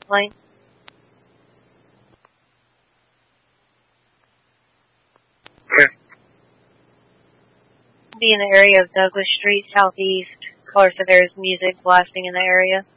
Lane. Okay. Be in the area of Douglas Street, southeast. Caller said there's music blasting in the area.